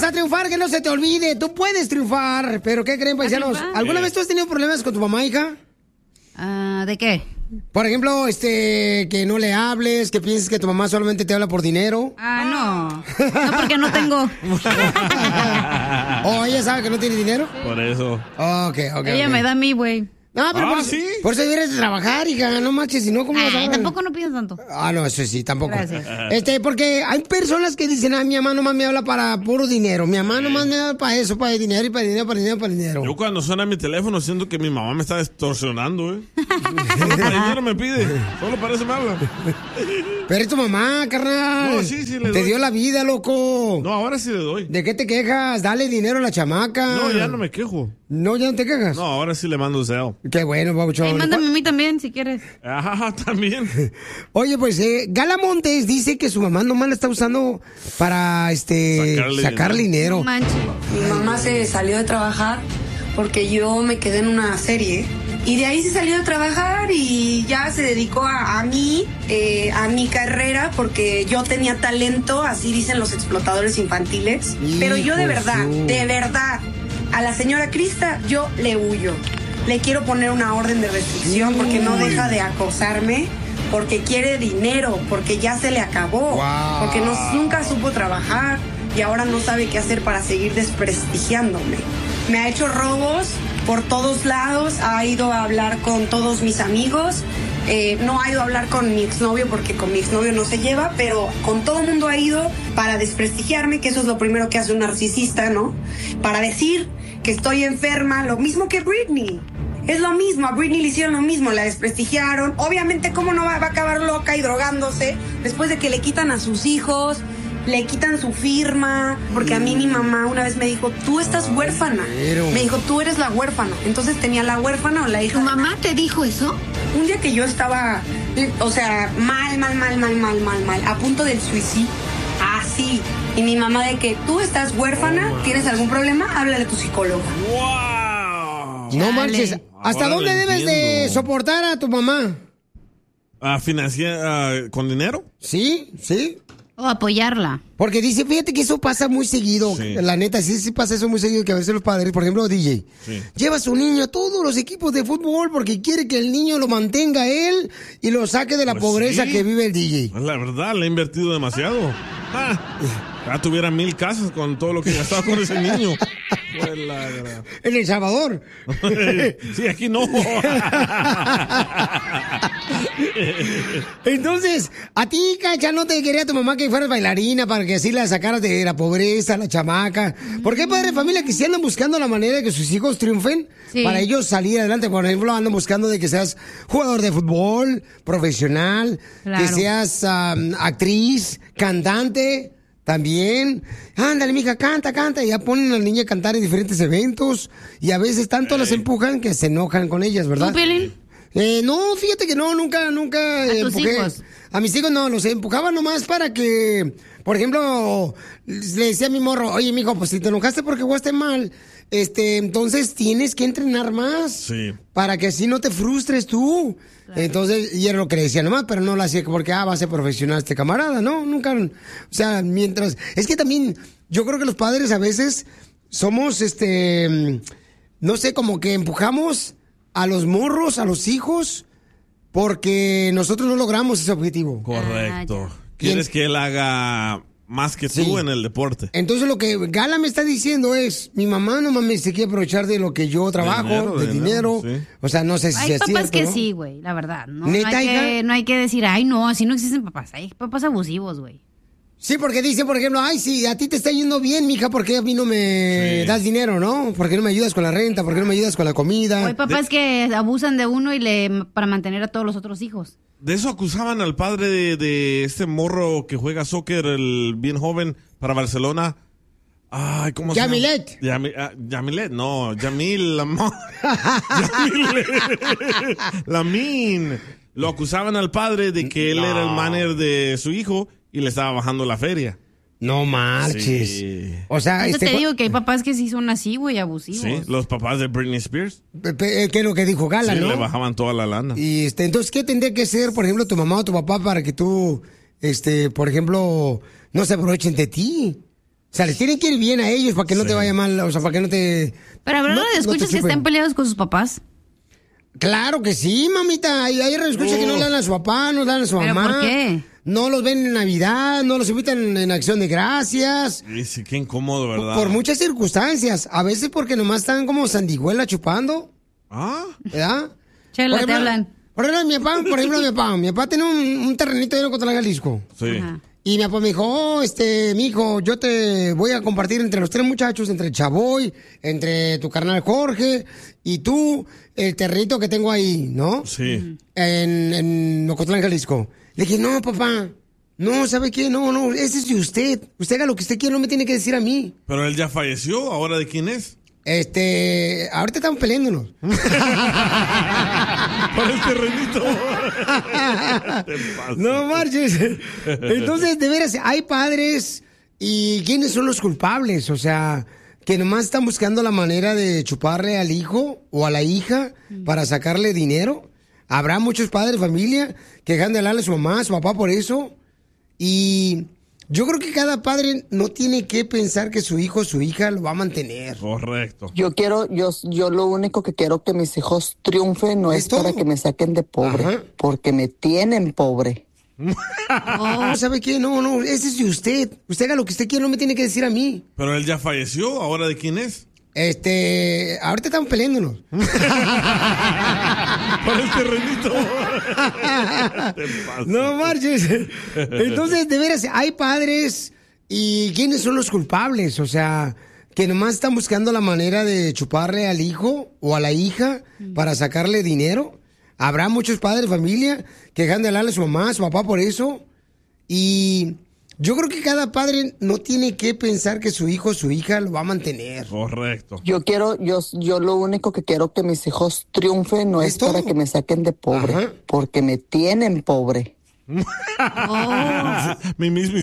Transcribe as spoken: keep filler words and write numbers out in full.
a triunfar, que no se te olvide. Tú puedes triunfar. Pero ¿qué creen, paisanos? ¿Alguna vez tú has tenido problemas con tu mamá, hija? Uh, ¿De qué? Por ejemplo, este, que no le hables, que pienses que tu mamá solamente te habla por dinero. Ah, no. No, porque no tengo. ¿O ella sabe que no tiene dinero? Por eso. Ok, ok. Ella okay. me da a mí, güey. No, pero ah, por, ¿sí? por eso debes de trabajar, hija, no manches, si no, ¿cómo Ay, vas a tampoco no pido tanto. Ah, no, eso sí, tampoco. Gracias. Este, porque hay personas que dicen, ah, mi mamá nomás me habla para puro dinero, mi mamá nomás me habla para eso, para el dinero y para el dinero, para el dinero, para el dinero. Yo cuando suena mi teléfono siento que mi mamá me está extorsionando, ¿eh? Solo para dinero me pide, solo para eso me habla. Pero es tu mamá, carnal. No, sí, sí le Te doy. dio la vida, loco. No, ahora sí le doy. ¿De qué te quejas? Dale dinero a la chamaca. No, ya no me quejo. No, ya no te quejas. No, ahora sí le mando Zelle. Qué bueno, babuchón. Hey, mándame a mí también, si quieres. Ajá, también. Oye, pues, eh, Gala Montes dice que su mamá nomás la está usando para, este, Sacarle sacar dinero. No manches. Mi mamá se salió de trabajar porque yo me quedé en una serie. Y de ahí se salió de trabajar y ya se dedicó a, a mí, eh, a mi carrera, porque yo tenía talento, así dicen los explotadores infantiles. Pero yo de verdad, de verdad, a la señora Crista yo le huyo. Le quiero poner una orden de restricción porque no deja de acosarme, porque quiere dinero, porque ya se le acabó, wow. porque no, nunca supo trabajar y ahora no sabe qué hacer para seguir desprestigiándome. Me ha hecho robos por todos lados, ha ido a hablar con todos mis amigos, eh, no ha ido a hablar con mi exnovio porque con mi exnovio no se lleva, pero con todo el mundo ha ido para desprestigiarme, que eso es lo primero que hace un narcisista, ¿no? Para decir que estoy enferma, lo mismo que Britney. Es lo mismo, a Britney le hicieron lo mismo, la desprestigiaron. Obviamente, ¿cómo no va, va a acabar loca y drogándose después de que le quitan a sus hijos? Le quitan su firma, porque a mí mi mamá una vez me dijo, tú estás huérfana. Me dijo, tú eres la huérfana. Entonces tenía la huérfana o la hija. ¿Tu mamá te dijo eso? Un día que yo estaba, o sea, mal, mal, mal, mal, mal, mal, mal, a punto del suicidio. Así. Y mi mamá de que tú estás huérfana, ¿tienes algún problema? Háblale a tu psicólogo. ¡Wow! No manches. ¿Hasta Ahora dónde lo debes de entiendo. soportar a tu mamá? ¿A financiar con dinero? Sí, sí. O apoyarla. Porque dice, fíjate que eso pasa muy seguido. Sí. La neta, sí, sí pasa eso muy seguido, que a veces los padres, por ejemplo, D J, Sí. lleva a su niño a todos los equipos de fútbol porque quiere que el niño lo mantenga a él y lo saque de la Pues pobreza sí. que vive el D J. La verdad, le he invertido demasiado. Ah, ya tuviera mil casas con todo lo que gastaba con ese niño. Pues la gra- En El Salvador. Sí, aquí no. Entonces, a ti, Cacha, no te quería tu mamá que fueras bailarina para que así la sacaras de la pobreza, la chamaca. ¿Por qué padres de familia que sí andan buscando la manera de que sus hijos triunfen? Sí. Para ellos salir adelante. Por ejemplo, andan buscando de que seas jugador de fútbol, profesional, Claro. que seas um, actriz, cantante. También, ándale, mija, canta, canta. Y ya ponen a la niña a cantar en diferentes eventos. Y a veces tanto las empujan que se enojan con ellas, ¿verdad? ¿Tú, Piolín? Eh, no, fíjate que no, nunca, nunca ¿A eh, tus empujé. hijos? A mis hijos no, los empujaba nomás para que, por ejemplo, le decía a mi morro, oye, mijo, pues si te enojaste porque jugaste mal, este, entonces tienes que entrenar más. Sí. Para que así no te frustres tú. Entonces, y era lo que le decía nomás, pero no lo hacía porque, ah, va a ser profesional este camarada, ¿no? Nunca, o sea, mientras, es que también, yo creo que los padres a veces somos, este, no sé, como que empujamos a los morros, a los hijos, porque nosotros no logramos ese objetivo. Correcto. Ah, ¿Quieres que él haga más que tú Sí. en el deporte? Entonces lo que Gala me está diciendo es, mi mamá no mames se quiere aprovechar de lo que yo trabajo, dinero, de de dinero. dinero, sí. O sea, no sé si Hay es papás cierto, que ¿no? sí, güey, la verdad. No, no, ¿Neta, hay hija? que, no hay que decir, ay, no, así no existen papás. Hay papás abusivos, güey. Sí, porque dice, por ejemplo, ay, sí, a ti te está yendo bien, mija, ¿por qué a mí no me Sí. das dinero, no? ¿Por qué no me ayudas con la renta? ¿Por qué no me ayudas con la O comida? hay papás que abusan de uno y le para mantener a todos los otros hijos. De eso acusaban al padre de, de este morro que juega soccer, el bien joven, para Barcelona. Ay, ¿cómo se llama? Yamilet. Yami, ah, Yamilet, no, Yamil Lamón. Yamilet. Lamin. Lo acusaban al padre de que él era el manager de su hijo y le estaba bajando la feria. No marches. Sí. O sea, Entonces este, te digo que hay papás que sí son así, güey, abusivos. Sí, los papás de Britney Spears. pe- pe- ¿qué es lo que dijo Gala, Sí, no? le bajaban toda la lana. Y este, entonces, ¿qué tendría que ser, por ejemplo, tu mamá o tu papá para que tú, este, por ejemplo, no se aprovechen de ti? sea, les tienen que ir bien a ellos para que no Sí. te vaya mal, o sea, para que no te... Pero habrá no- no, no te escuchas que chupen. estén peleados con sus papás. Claro que sí, mamita. Hay, hay escuchas que no le dan a su papá, no le dan a su ¿Pero mamá. por qué? No los ven en Navidad, no los invitan en Acción de Gracias. Y sí, qué incómodo, ¿verdad? Por muchas circunstancias. A veces porque nomás están como sandijuela chupando, Ah, ¿verdad? Chela, Por te ejemplo, hablan. Por ejemplo, mi papá, por ejemplo, mi papá. Mi papá tiene un, un terrenito en Ocotlán, Jalisco. sí. Ajá. Y mi papá me dijo, oh, este, mijo, yo te voy a compartir entre los tres muchachos, entre el Chavoy, entre tu carnal Jorge y tú, el terrenito que tengo ahí, ¿no? Sí. En, en Ocotlán, Jalisco. Le dije, no, papá, no, ¿sabe qué? No, no, ese es de usted. Usted haga lo que usted quiera, no me tiene que decir a mí. Pero él ya falleció, ¿ahora de quién es? Este, ahorita estamos peleándonos. Para el terrenito. Te pasas. No marches. Entonces, de veras, hay padres y ¿quiénes son los culpables? O sea, que nomás están buscando la manera de chuparle al hijo o a la hija para sacarle dinero. Habrá muchos padres de familia que dejan de hablarle a su mamá, a su papá por eso. Y yo creo que cada padre no tiene que pensar que su hijo o su hija lo va a mantener. Correcto. Yo quiero, yo, yo lo único que quiero que mis hijos triunfen no Es es, para todo. que me saquen de pobre, Ajá. porque me tienen pobre. Oh, ¿sabe qué? No, no, ese es de usted. Usted haga lo que usted quiera, no me tiene que decir a mí. Pero él ya falleció, ¿ahora de quién es? Este, ahorita estamos peleándonos. Para el terrenito. Te pasas. No marches. Entonces, de veras, hay padres y ¿quiénes son los culpables? O sea, que nomás están buscando la manera de chuparle al hijo o a la hija para sacarle dinero. Habrá muchos padres de familia que dejan de hablarle a su mamá, a su papá por eso. Y yo creo que cada padre no tiene que pensar que su hijo o su hija lo va a mantener. Correcto. Yo quiero, yo, yo lo único que quiero que mis hijos triunfen no Es es, para todo. que me saquen de pobre, Ajá. porque me tienen pobre. Oh. Mi mismo